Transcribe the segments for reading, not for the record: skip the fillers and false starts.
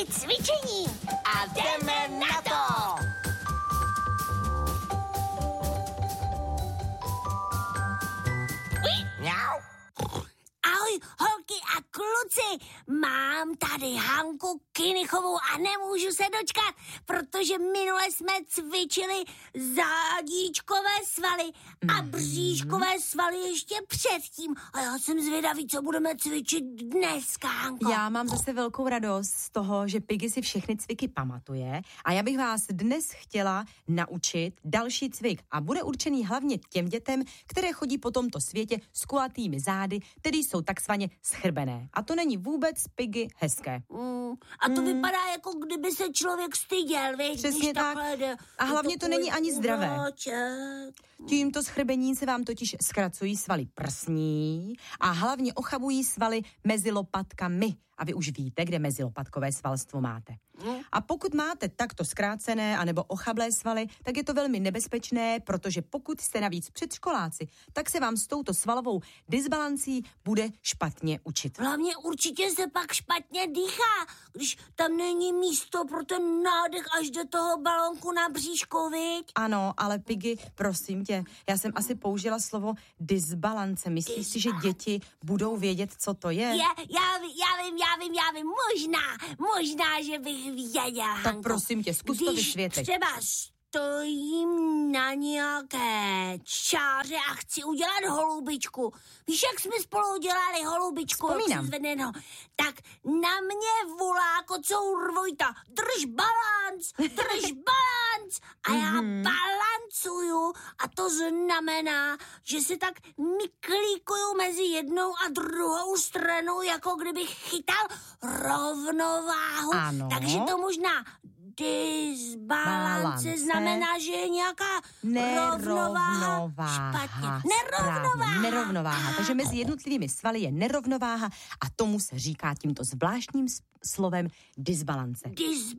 cvičení a jdeme na to! Mňau. Ahoj, holky a kluci, mám tady Hanku Kinichovou a nemůžu se dočkat, protože minule jsme cvičili zádíčkové svaly a bříškové svaly ještě předtím. A já jsem zvědavý, co budeme cvičit dneska, Hanko. Já mám zase velkou radost z toho, že Piggy si všechny cviky pamatuje a já bych vás dnes chtěla naučit další cvik a bude určený hlavně těm dětem, které chodí po tomto světě s kulatými zády, tedy jsou takzvaně schrbené. A to není vůbec, Piggy, hezké. A to vypadá, jako kdyby se člověk styděl, víš? Přesně tak. A hlavně to není ani zdravé. Tímto schrbením se vám totiž zkracují svaly prsní a hlavně ochabují svaly mezi lopatkami. A vy už víte, kde mezilopatkové svalstvo máte. A pokud máte takto zkrácené anebo ochablé svaly, tak je to velmi nebezpečné, protože pokud jste navíc předškoláci, tak se vám s touto svalovou disbalancí bude špatně učit. Hlavně určitě se pak špatně dýchá, když tam není místo pro ten nádech až do toho balónku na bříšku, viď? Ano, ale Piggy, prosím tě, já jsem asi použila slovo disbalance. Myslíš si, že děti budou vědět, co to je? Já vím, možná, že bych věděla, Tak Hanko. prosím tě, zkus to vysvětlit. Třeba stojím na nějaké čáře a chci udělat holubičku. Víš, jak jsme spolu udělali holubičku? Vzpomínám. Tak na mě volá kocour Vojta. Drž balanc. A já balancuju a to znamená, že se tak myklíkuju mezi jednou a druhou stranou, jako kdybych chytal rovnováhu. Ano. Takže to možná disbalance znamená, že je nějaká rovnováha špatně. Nerovnováha. Takže mezi jednotlivými svaly je nerovnováha a tomu se říká tímto zvláštním slovem disbalance.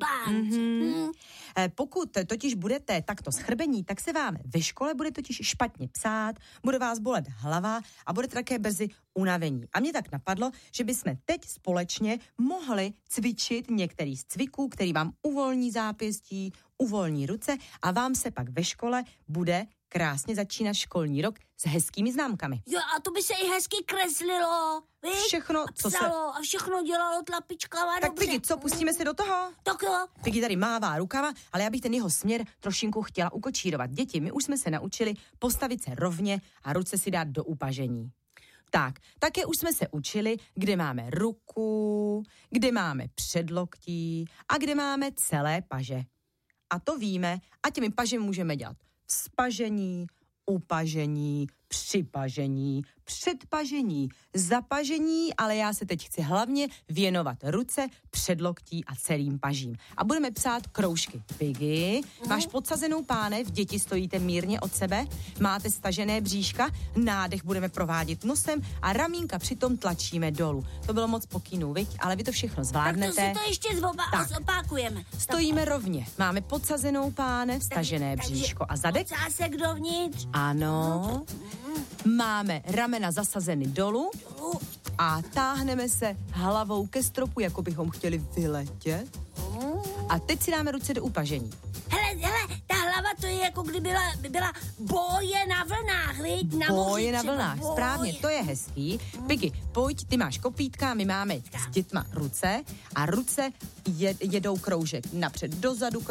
Pokud totiž budete takto schrbení, tak se vám ve škole bude totiž špatně psát, bude vás bolet hlava a budete také brzy unavení. A mě tak napadlo, že bychom teď společně mohli cvičit některý z cviků, který vám uvolní zápěstí, uvolní ruce a vám se pak ve škole bude krásně začínat školní rok s hezkými známkami. Jo, a to by se i hezky kreslilo, víš? Všechno, a psalo, a všechno dělalo tlapičkama. Tak dobře. Piggy, co, pustíme se do toho? Tak jo. Piggy tady mává rukama, ale já bych ten jeho směr trošinku chtěla ukočírovat. Děti, my už jsme se naučili postavit se rovně a ruce si dát do upažení. Tak, také už jsme se učili, kde máme ruku, kde máme předloktí a kde máme celé paže. A to víme a těmi pažemi můžeme dělat vzpažení, upažení, připažení, předpažení, zapažení, ale já se teď chci hlavně věnovat ruce, předloktí a celým pažím. A budeme psát kroužky. Piggy, máš podsazenou pánev, děti stojíte mírně od sebe, máte stažené bříška, nádech budeme provádět nosem a ramínka přitom tlačíme dolů. To bylo moc pokynů, viď? Ale vy to všechno zvládnete. Tak to si to ještě zopakujeme. Stojíme rovně, máme podsazenou pánev, stažené bříško a zadek. Ocásek dovnitř. Ano. Máme ramena zasazeny dolů a táhneme se hlavou ke stropu, jako bychom chtěli vyletět. A teď si dáme ruce do upažení. Hele, ta hlava to je jako kdyby byla boje na vlnách, viď? Boje na vlnách, správně, to je hezký. Piggy, pojď, ty máš kopítka, my máme s dětma ruce a ruce jedou kroužek. Napřed dozadu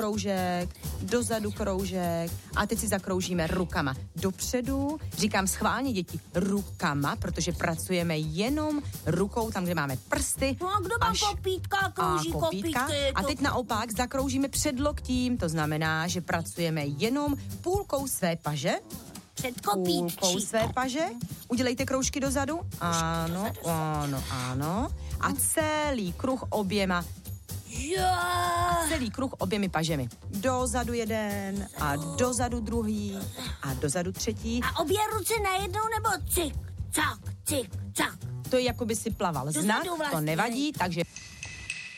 kroužek a teď si zakroužíme rukama dopředu. Říkám schválně děti rukama, protože pracujeme jenom rukou, tam, kde máme prsty. No a kdo má kopítka, krouží kopítky. A teď naopak zakroužíme předloktím, to znamená, že pracujeme jenom půlkou své paže. Půlkou své paže. Udělejte kroužky dozadu. Ano. A celý kruh oběma. Celý kruh oběmi pažemi. Dozadu jeden a dozadu druhý a dozadu třetí. A obě ruce najednou nebo cik, cak. To je jako by si plaval znak, to nevadí, takže